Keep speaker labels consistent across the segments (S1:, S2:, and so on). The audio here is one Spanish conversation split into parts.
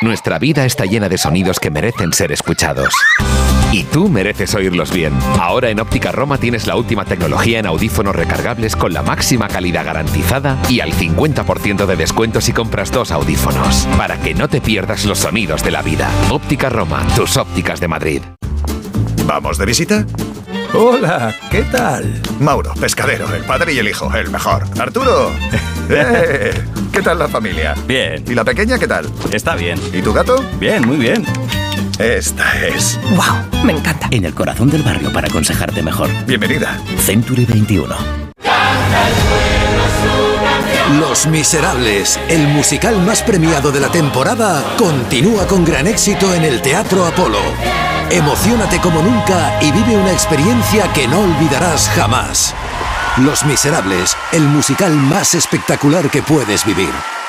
S1: Nuestra vida está llena de sonidos que merecen ser escuchados. Y tú mereces oírlos bien. Ahora en Óptica Roma tienes la última tecnología en audífonos recargables con la máxima calidad garantizada y al 50% de descuento si compras 2 audífonos. Para que no te pierdas los sonidos de la vida. Óptica Roma, tus ópticas de Madrid.
S2: ¿Vamos de visita?
S3: Hola, ¿qué tal?
S2: Mauro, pescadero, el padre y el hijo, el mejor. Arturo, ¿qué tal la familia?
S4: Bien.
S2: ¿Y la pequeña qué tal?
S4: Está bien.
S2: ¿Y tu gato?
S4: Bien, muy bien.
S2: Esta es.
S5: ¡Wow! Me encanta.
S6: En el corazón del barrio para aconsejarte mejor.
S2: Bienvenida.
S6: Century 21.
S7: Los Miserables, el musical más premiado de la temporada, continúa con gran éxito en el Teatro Apolo. Emociónate como nunca y vive una experiencia que no olvidarás jamás. Los Miserables, el musical más espectacular que puedes vivir.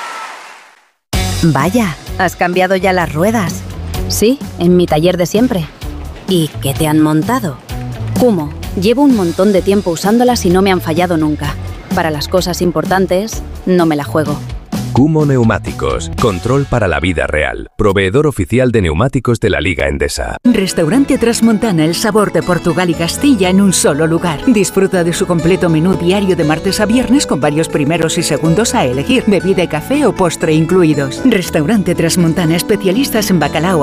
S8: Vaya, ¿has cambiado ya las ruedas? Sí, en mi taller de siempre. ¿Y qué te han montado? Kumho. Llevo un montón de tiempo usándolas y no me han fallado nunca. Para las cosas importantes, no me la juego.
S9: Kumho Neumáticos. Control para la vida real. Proveedor oficial de neumáticos de la Liga Endesa.
S10: Restaurante Trasmontana, el sabor de Portugal y Castilla en un solo lugar. Disfruta de su completo menú diario de martes a viernes con varios primeros y segundos a elegir. Bebida, café o postre incluidos. Restaurante Trasmontana, especialistas en bacalao,